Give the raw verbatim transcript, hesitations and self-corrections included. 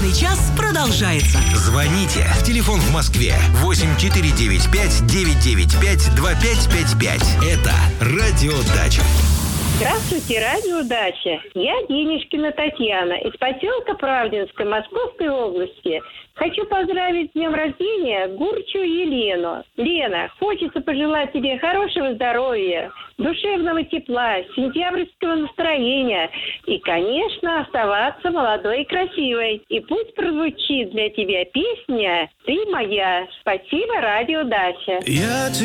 Радиоактивный час продолжается. Звоните. Телефон в Москве восемь четыре девять пять девять девять пять два пять пять пять. Это Радио Дача. Здравствуйте, Радио Дача. Я Денишкина Татьяна из поселка Правдинска Московской области. Хочу поздравить с днем рождения Гурчу Елену. Лена, хочется пожелать тебе хорошего здоровья, душевного тепла, сентябрьского настроения и, конечно, оставаться молодой и красивой. И пусть прозвучит для тебя песня «Ты моя». Спасибо, Радио Дача. Я